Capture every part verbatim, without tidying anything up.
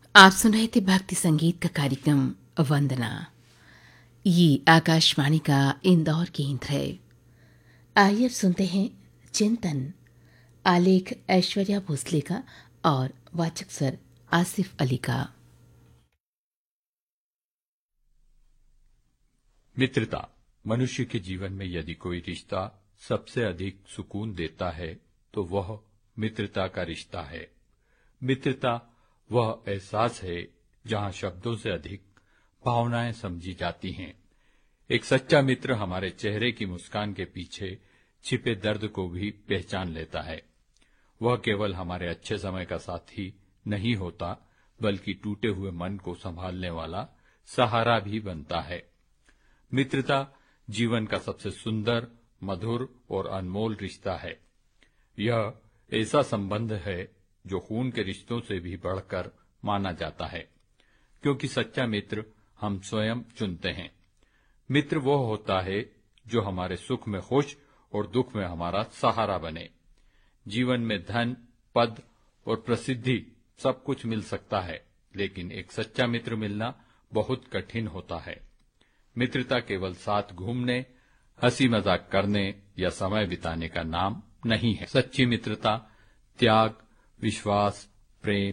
आप सुन रहे थे भक्ति संगीत का कार्यक्रम वंदना। ये आकाशवाणी का इंदौर केंद्र है। आइए अब सुनते हैं चिंतन, आलेख ऐश्वर्या भोसले का और वाचक स्वर आसिफ अली का। मित्रता। मनुष्य के जीवन में यदि कोई रिश्ता सबसे अधिक सुकून देता है तो वह मित्रता का रिश्ता है। मित्रता वह एहसास है जहां शब्दों से अधिक भावनाएं समझी जाती हैं। एक सच्चा मित्र हमारे चेहरे की मुस्कान के पीछे छिपे दर्द को भी पहचान लेता है। वह केवल हमारे अच्छे समय का साथी नहीं होता, बल्कि टूटे हुए मन को संभालने वाला सहारा भी बनता है। मित्रता जीवन का सबसे सुंदर, मधुर और अनमोल रिश्ता है। यह ऐसा संबंध है जो खून के रिश्तों से भी बढ़कर माना जाता है, क्योंकि सच्चा मित्र हम स्वयं चुनते हैं। मित्र वो होता है जो हमारे सुख में खुश और दुख में हमारा सहारा बने। जीवन में धन, पद और प्रसिद्धि सब कुछ मिल सकता है, लेकिन एक सच्चा मित्र मिलना बहुत कठिन होता है। मित्रता केवल साथ घूमने, हंसी मजाक करने या समय बिताने का नाम नहीं है। सच्ची मित्रता त्याग, विश्वास, प्रेम,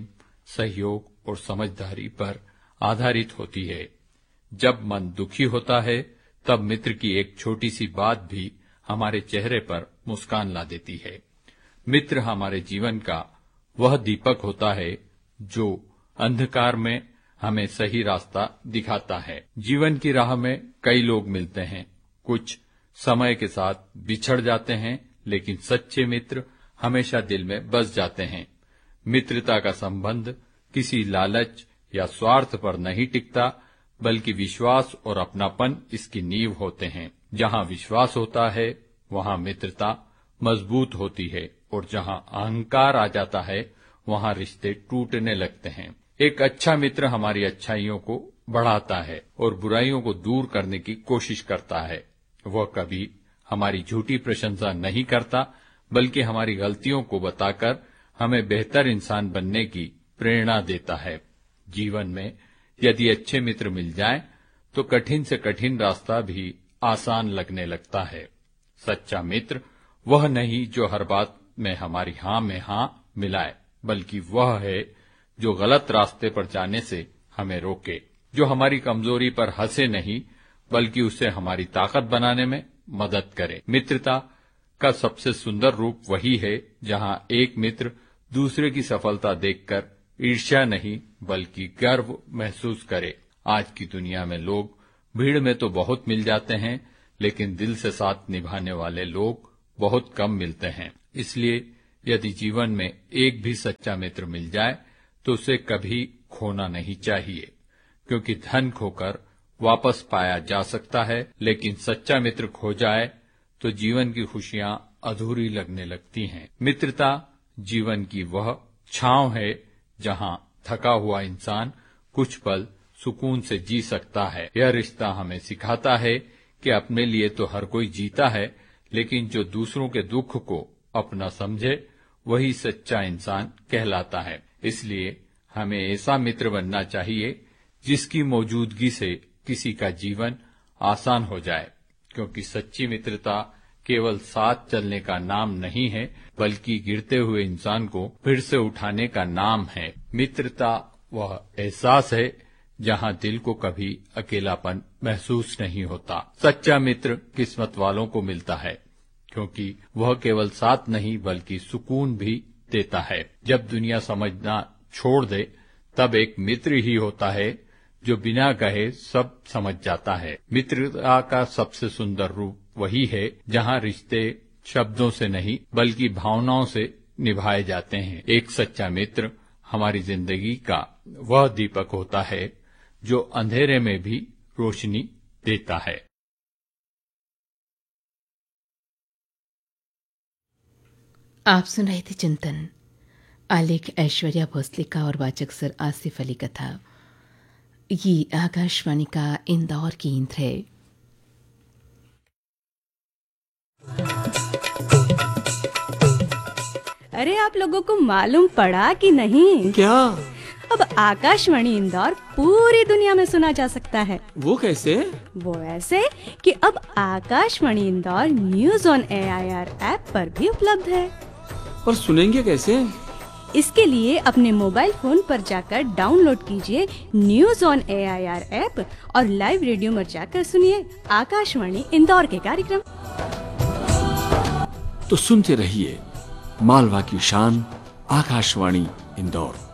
सहयोग और समझदारी पर आधारित होती है। जब मन दुखी होता है तब मित्र की एक छोटी सी बात भी हमारे चेहरे पर मुस्कान ला देती है। मित्र हमारे जीवन का वह दीपक होता है जो अंधकार में हमें सही रास्ता दिखाता है। जीवन की राह में कई लोग मिलते हैं, कुछ समय के साथ बिछड़ जाते हैं, लेकिन सच्चे मित्र हमेशा दिल में बस जाते हैं। मित्रता का संबंध किसी लालच या स्वार्थ पर नहीं टिकता, बल्कि विश्वास और अपनापन इसकी नींव होते हैं। जहां विश्वास होता है वहां मित्रता मजबूत होती है, और जहां अहंकार आ जाता है वहां रिश्ते टूटने लगते हैं। एक अच्छा मित्र हमारी अच्छाइयों को बढ़ाता है और बुराइयों को दूर करने की कोशिश करता है। वह कभी हमारी झूठी प्रशंसा नहीं करता, बल्कि हमारी गलतियों को बताकर हमें बेहतर इंसान बनने की प्रेरणा देता है। जीवन में यदि अच्छे मित्र मिल जाएं, तो कठिन से कठिन रास्ता भी आसान लगने लगता है। सच्चा मित्र वह नहीं जो हर बात में हमारी हां में हां मिलाए, बल्कि वह है जो गलत रास्ते पर जाने से हमें रोके, जो हमारी कमजोरी पर हंसे नहीं, बल्कि उसे हमारी ताकत बनाने में मदद करे। मित्रता का सबसे सुंदर रूप वही है जहां एक मित्र दूसरे की सफलता देखकर ईर्ष्या नहीं, बल्कि गर्व महसूस करे। आज की दुनिया में लोग भीड़ में तो बहुत मिल जाते हैं, लेकिन दिल से साथ निभाने वाले लोग बहुत कम मिलते हैं। इसलिए यदि जीवन में एक भी सच्चा मित्र मिल जाए तो उसे कभी खोना नहीं चाहिए, क्योंकि धन खोकर वापस पाया जा सकता है, लेकिन सच्चा मित्र खो जाए तो जीवन की खुशियां अधूरी लगने लगती हैं। मित्रता जीवन की वह छांव है जहां थका हुआ इंसान कुछ पल सुकून से जी सकता है। यह रिश्ता हमें सिखाता है कि अपने लिए तो हर कोई जीता है, लेकिन जो दूसरों के दुख को अपना समझे वही सच्चा इंसान कहलाता है। इसलिए हमें ऐसा मित्र बनना चाहिए जिसकी मौजूदगी से किसी का जीवन आसान हो जाए, क्योंकि सच्ची मित्रता केवल साथ चलने का नाम नहीं है, बल्कि गिरते हुए इंसान को फिर से उठाने का नाम है। मित्रता वह एहसास है जहां दिल को कभी अकेलापन महसूस नहीं होता। सच्चा मित्र किस्मत वालों को मिलता है, क्योंकि वह केवल साथ नहीं बल्कि सुकून भी देता है। जब दुनिया समझना छोड़ दे, तब एक मित्र ही होता है जो बिना कहे सब समझ जाता है। मित्रता का सबसे सुंदर रूप वही है जहां रिश्ते शब्दों से नहीं बल्कि भावनाओं से निभाए जाते हैं। एक सच्चा मित्र हमारी जिंदगी का वह दीपक होता है जो अंधेरे में भी रोशनी देता है। आप सुन रहे थे चिंतन, आलेख ऐश्वर्या भोसले का और वाचक सर आसिफ अली का था। ये आकाशवाणी का इंदौर केंद्र है। अरे आप लोगों को मालूम पड़ा कि नहीं? क्या? अब आकाशवाणी इंदौर पूरी दुनिया में सुना जा सकता है। वो कैसे? वो ऐसे कि अब Akashvani Indore news on A I R app पर भी उपलब्ध है। पर सुनेंगे कैसे? इसके लिए अपने मोबाइल फोन पर जाकर डाउनलोड कीजिए news on A I R app और लाइव रेडियो में जाकर सुनिए आकाशवाणी इंदौर के कार्यक्रम। तो सुनते रहिए मालवा की शान आकाशवाणी इंदौर।